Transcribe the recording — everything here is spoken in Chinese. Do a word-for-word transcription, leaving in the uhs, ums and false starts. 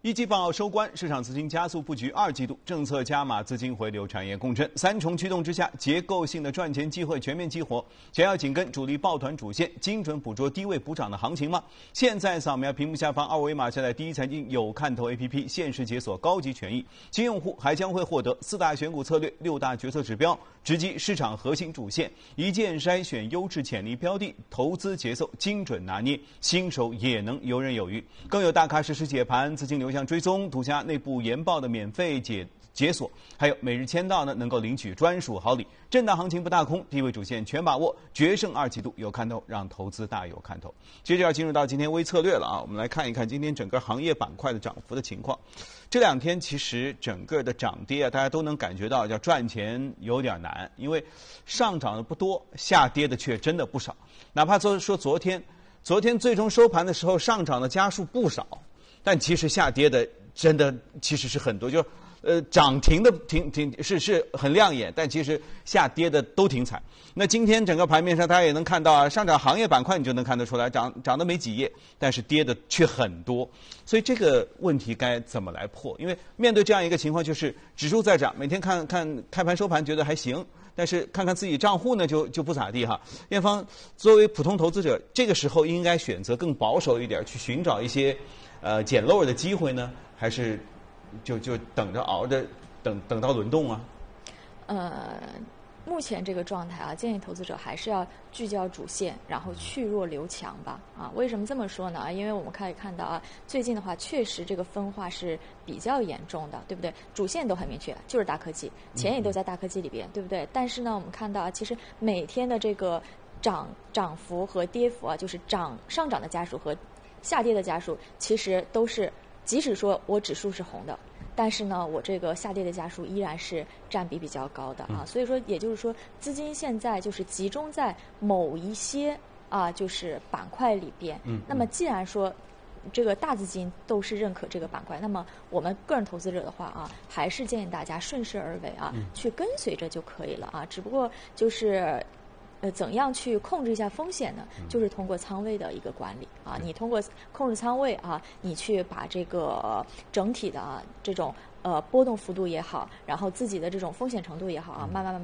一季报收官，市场资金加速布局二季度，政策加码资金回流产业共振，三重驱动之下，结构性的赚钱机会全面激活。想要紧跟主力抱团主线，精准捕捉低位补涨的行情吗？现在扫描屏幕下方二维码，下载第一财经有看头 A P P， 限时解锁高级权益。新用户还将会获得四大选股策略、六大决策指标，直击市场核心主线，一键筛选优质潜力标的，投资节奏精准拿捏，新手也能游刃有余。更有大咖实时解盘，资金流向追踪，独家内部研报的免费解解锁，还有每日签到呢，能够领取专属好礼。震荡行情不大空，低位主线全把握，决胜二季度有看头，让投资大有看头。接着要进入到今天微策略了啊，我们来看一看今天整个行业板块的涨幅的情况。这两天其实整个的涨跌啊，大家都能感觉到，要赚钱有点难，因为上涨的不多，下跌的却真的不少。哪怕说说昨天，昨天最终收盘的时候上涨的家数不少。但其实下跌的真的其实是很多，就呃涨停的挺挺是是很亮眼，但其实下跌的都挺惨。那今天整个盘面上大家也能看到啊，上涨行业板块你就能看得出来，涨涨的没几页，但是跌的却很多。所以这个问题该怎么来破？因为面对这样一个情况，就是指数在涨，每天看看开盘收盘觉得还行，但是看看自己账户呢就就不咋地哈。燕芳作为普通投资者，这个时候应该选择更保守一点，去寻找一些呃捡漏的机会呢，还是就就等着熬着等等到轮动啊？ 呃，目前这个状态啊，建议投资者还是要聚焦主线，然后去弱留强吧。啊，为什么这么说呢？因为我们可以看到啊，最近的话确实这个分化是比较严重的，对不对？主线都很明确，就是大科技，钱也都在大科技里边，对不对？但是呢，我们看到啊，其实每天的这个涨涨幅和跌幅啊，就是涨上涨的家数和下跌的家数，其实都是，即使说我指数是红的，但是呢，我这个下跌的家数依然是占比比较高的啊。所以说，也就是说，资金现在就是集中在某一些啊，就是板块里边。嗯。那么既然说这个大资金都是认可这个板块，那么我们个人投资者的话啊，还是建议大家顺势而为啊，去跟随着就可以了啊。只不过就是。呃，怎样去控制一下风险呢？就是通过仓位的一个管理啊，你通过控制仓位啊，你去把这个整体的啊这种呃波动幅度也好，然后自己的这种风险程度也好啊，慢慢慢慢。